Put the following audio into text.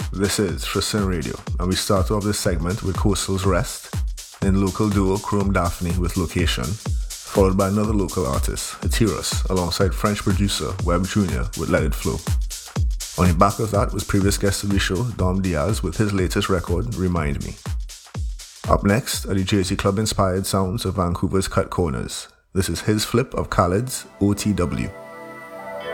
This is Tristan Radio, and we start off this segment with Coastal's Rest, then local duo Chrome Daphne with Location, followed by another local artist, Hatiros, alongside French producer Webb Jr. with Let It Flow. On the back of that was previous guest of the show, Dom Diaz, with his latest record, Remind Me. Up next are the Jersey Club-inspired sounds of Vancouver's Cut Corners. This is his flip of Khaled's OTW.